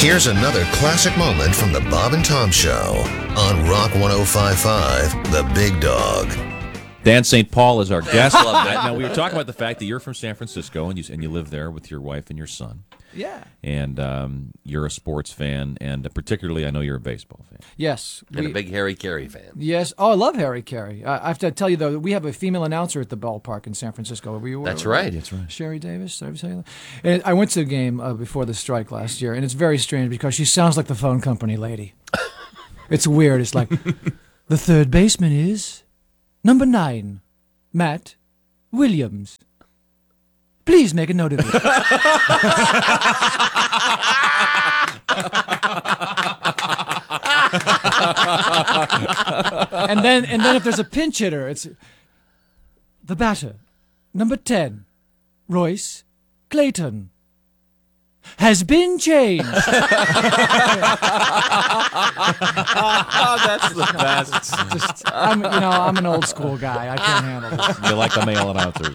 Here's another classic moment from the Bob and Tom Show on Rock 105.5, The Big Dog. Dan St. Paul is our guest. Love that. Now, we were talking about the fact that you're from San Francisco and you live there with your wife and your son. Yeah. And you're a sports fan, and particularly I know you're a baseball fan. Yes. And a big Harry Carey fan. Yes. Oh, I love Harry Carey. I have to tell you, though, that we have a female announcer at the ballpark in San Francisco. That's right. That's right. Sherry Davis. Did I ever tell you that? And I went to a game before the strike last year, and it's very strange because she sounds like the phone company lady. It's weird. It's like, the third baseman is number 9, Matt Williams. Please make a note of it. and then if there's a pinch hitter, it's the batter, number 10, Royce Clayton, has been changed. Oh, that's the best. I'm an old school guy. I can't handle this. You like the male announcers.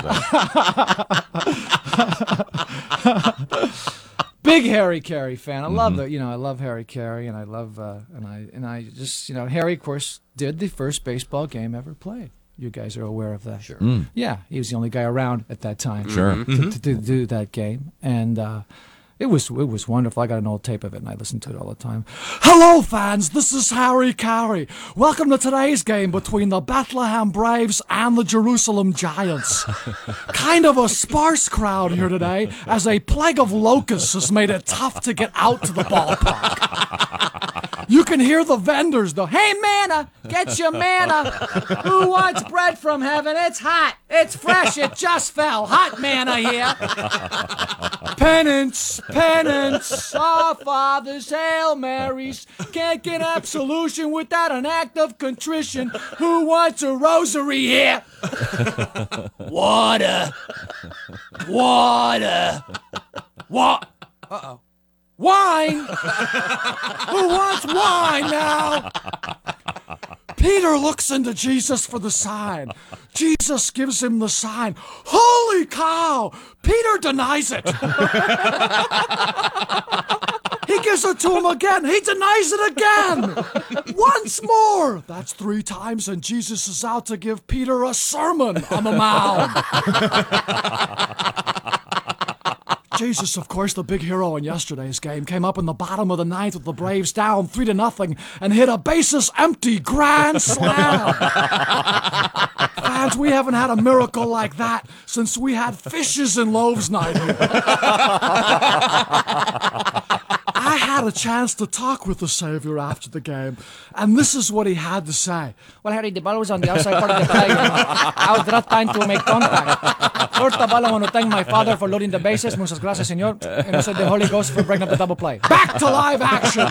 Big Harry Carey fan. I love I love Harry Carey, and I love and I just Harry, of course, did the first baseball game ever played. You guys are aware of that. Sure. Yeah, he was the only guy around at that time. Sure. To do that game, and it was wonderful. I got an old tape of it, and I listened to it all the time. Hello, fans. This is Harry Carey. Welcome to today's game between the Bethlehem Braves and the Jerusalem Giants. Kind of a sparse crowd here today, as a plague of locusts has made it tough to get out to the ballpark. You can hear the vendors, though. Hey, manna, get your manna. Who wants bread from heaven? It's hot. It's fresh. It just fell. Hot manna here. Penance, our Father's Hail Marys. Can't get absolution without an act of contrition. Who wants a rosary here? Water. What? Uh-oh. Wine! Who wants wine now? Peter looks into Jesus for the sign. Jesus gives him the sign. Holy cow! Peter denies it. He gives it to him again. He denies it again. Once more. That's 3 times, and Jesus is out to give Peter a sermon on the mound. Jesus, of course, the big hero in yesterday's game, came up in the bottom of the 9th with the Braves down 3-0 and hit a bases-empty grand slam. Fans, we haven't had a miracle like that since we had Fishes and Loaves night here. I had a chance to talk with the Savior after the game, and this is what he had to say. Well, Harry, the ball was on the outside part of the plate. I was not trying to make contact. First of all, I want to thank my father for loading the bases. Muchas gracias, señor. And also the Holy Ghost for breaking up the double play. Back to live action.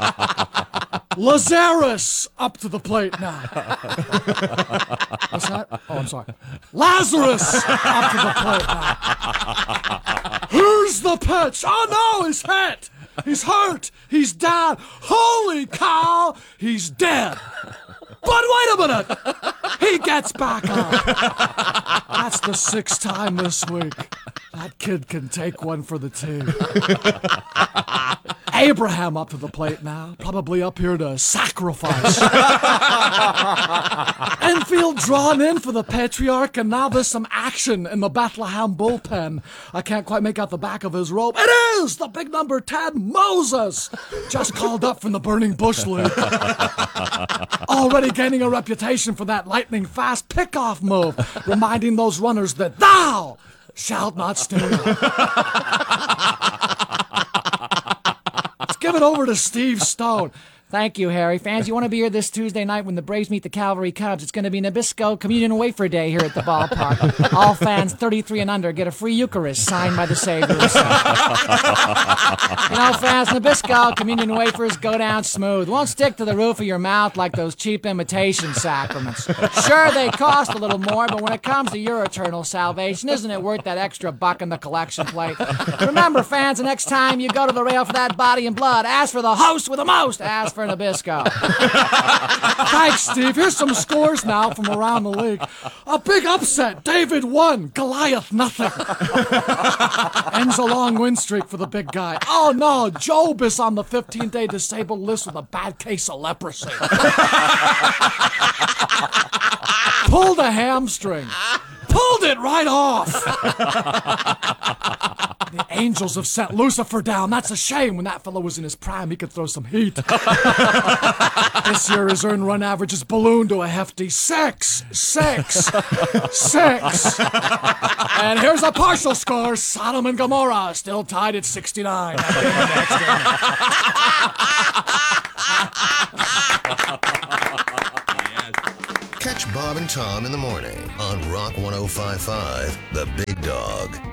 Lazarus up to the plate now. What's that? Oh, I'm sorry. Lazarus up to the plate now. Here's the pitch. Oh, no, he's hit. He's hurt. He's down. Holy cow. He's dead. But wait a minute. He gets back up. That's the 6th time this week. That kid can take one for the team. Abraham up to the plate now, probably up here to sacrifice. Infield drawn in for the Patriarch, and now there's some action in the Bethlehem bullpen. I can't quite make out the back of his robe. It is the big number 10, Moses, just called up from the Burning Bush League. Already gaining a reputation for that lightning-fast pickoff move, reminding those runners that thou shalt not steal. Let's give it over to Steve Stone. Thank you, Harry. Fans, you want to be here this Tuesday night when the Braves meet the Calvary Cubs. It's going to be Nabisco Communion Wafer Day here at the ballpark. All fans 33 and under get a free Eucharist signed by the Savior himself. Fans, Nabisco Communion Wafers go down smooth. Won't stick to the roof of your mouth like those cheap imitation sacraments. Sure, they cost a little more, but when it comes to your eternal salvation, isn't it worth that extra buck in the collection plate? Remember, fans, the next time you go to the rail for that body and blood, ask for the host with the most. Ask for for Nabisco. Thanks, Steve. Here's some scores now from around the league. A big upset. David 1, Goliath nothing. Ends a long win streak for the big guy. Oh no, Job is on the 15-day disabled list with a bad case of leprosy. Pulled a hamstring. Pulled it right off. The Angels have sent Lucifer down. That's a shame. When that fellow was in his prime, he could throw some heat. This year, his earned run average has ballooned to a hefty 6. And here's a partial score. Sodom and Gomorrah still tied at 69. Catch Bob and Tom in the morning on Rock 105.5, The Big Dog.